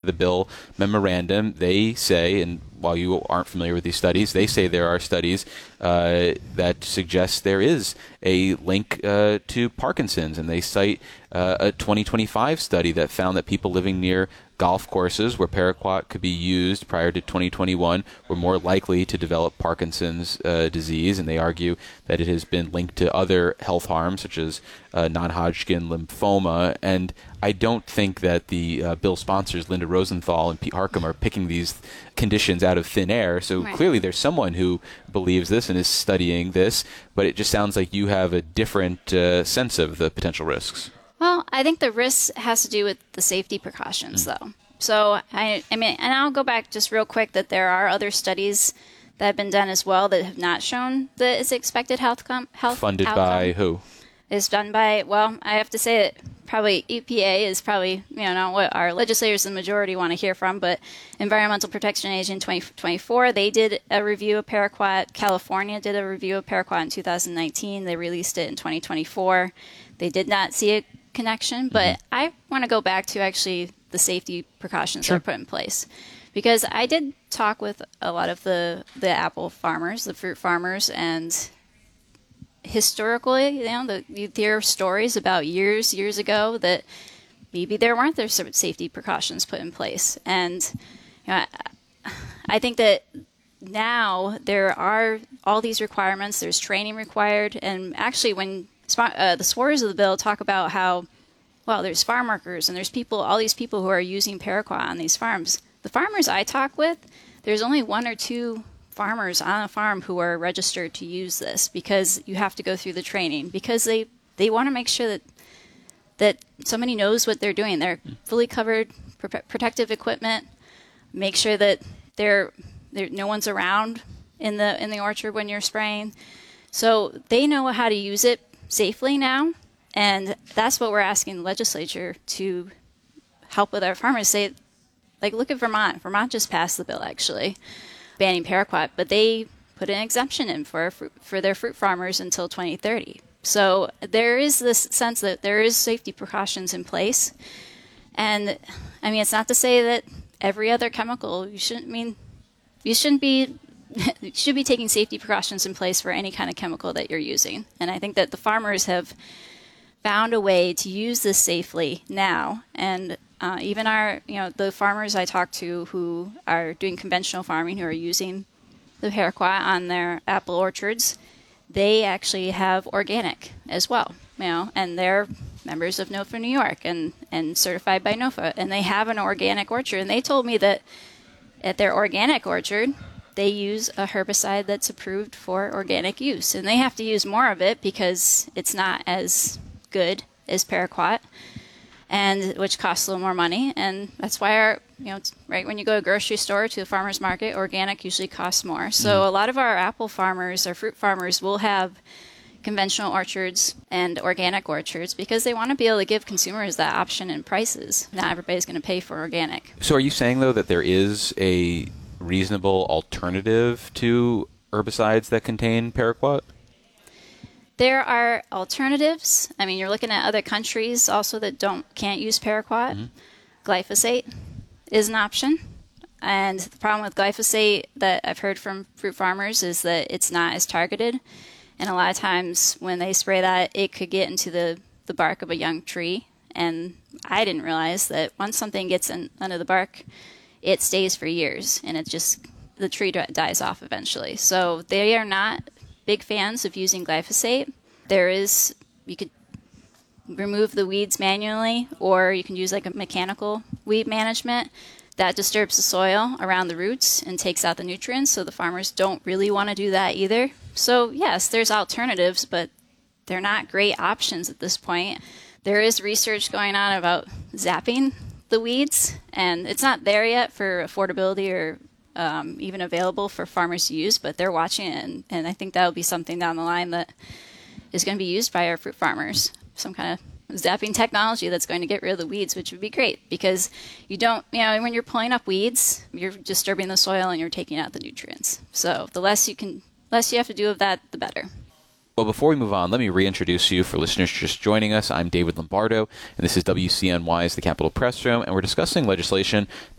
the bill memorandum, they say, and while you aren't familiar with these studies, they say there are studies that suggest there is a link to Parkinson's, and they cite a 2025 study that found that people living near golf courses where paraquat could be used prior to 2021 were more likely to develop Parkinson's disease, and they argue that it has been linked to other health harms such as non-Hodgkin lymphoma. And I don't think that the bill sponsors, Linda Rosenthal and Pete Harcum, are picking these conditions out of thin air. So clearly there's someone who believes this and is studying this, but it just sounds like you have a different sense of the potential risks. Well, I think the risk has to do with the safety precautions, though. So, I mean, and I'll go back just real quick that there are other studies that have been done as well that have not shown the expected health Funded outcome. by who? Is done by, well, I have to say that probably EPA is probably, not what our legislators in the majority want to hear from, but Environmental Protection Agency in 2024, they did a review of paraquat. California did a review of paraquat in 2019. They released it in 2024. They did not see a connection, but I want to go back to actually the safety precautions that are put in place, because I did talk with a lot of the apple farmers, the fruit farmers, and historically, you hear stories about years ago that maybe there weren't safety precautions put in place, and I think that now there are all these requirements. There's training required, and actually when the supporters of the bill talk about how, well, there's farm workers and there's all these people who are using paraquat on these farms. The farmers I talk with, there's only one or two farmers on a farm who are registered to use this, because you have to go through the training, because they want to make sure that somebody knows what they're doing. They're fully covered, protective equipment, make sure that no one's around in the orchard when you're spraying. So they know how to use it safely now, and that's what we're asking the legislature to help with our farmers. Say, like, look at Vermont. Vermont just passed the bill, actually, banning paraquat, but they put an exemption in for their fruit farmers until 2030. So there is this sense that there is safety precautions in place. And, I mean, it's not to say that every other chemical, you should be taking safety precautions in place for any kind of chemical that you're using. And I think that the farmers have found a way to use this safely now. And even the farmers I talk to who are doing conventional farming, who are using the paraquat on their apple orchards, they actually have organic as well, and they're members of NOFA New York and certified by NOFA, and they have an organic orchard. And they told me that at their organic orchard, they use a herbicide that's approved for organic use, and they have to use more of it because it's not as good as paraquat, and which costs a little more money. And that's why it's right when you go to a grocery store to a farmer's market, organic usually costs more. So a lot of our apple farmers or fruit farmers will have conventional orchards and organic orchards because they want to be able to give consumers that option in prices. Not everybody's going to pay for organic. So are you saying, though, that there is a reasonable alternative to herbicides that contain paraquat? There are alternatives. I mean, you're looking at other countries also that can't use paraquat. Glyphosate is an option. And the problem with glyphosate that I've heard from fruit farmers is that it's not as targeted. And a lot of times when they spray that, it could get into the bark of a young tree. And I didn't realize that once something gets under the bark, it stays for years, and the tree dies off eventually. So they are not big fans of using glyphosate. You could remove the weeds manually, or you can use like a mechanical weed management that disturbs the soil around the roots and takes out the nutrients. So the farmers don't really want to do that either. So yes, there's alternatives, but they're not great options at this point. There is research going on about zapping the weeds, and it's not there yet for affordability or even available for farmers to use, but they're watching it, and I think that'll be something down the line that is going to be used by our fruit farmers, some kind of zapping technology that's going to get rid of the weeds, which would be great, because when you're pulling up weeds, you're disturbing the soil and you're taking out the nutrients. So the less you have to do of that, the better. Well, before we move on, let me reintroduce you for listeners just joining us. I'm David Lombardo, and this is WCNY's The Capitol Press Room, and we're discussing legislation